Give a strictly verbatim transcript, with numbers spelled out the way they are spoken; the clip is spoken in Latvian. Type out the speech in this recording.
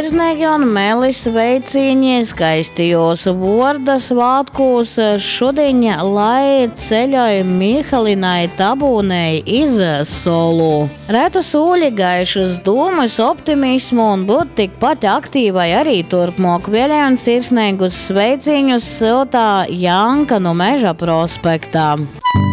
sirsnīgi un melis veicīņi skaistījos vorda svātkūs šodien, lai ceļoja Mihalinai tabūnei iz Solu. Retu sūļi, gaišas dūmus, optimismu un būt tikpat aktīvai arī turpmāk vēlēja un sirsnīgus sveiciņus siltā Janka no Meža prospektā.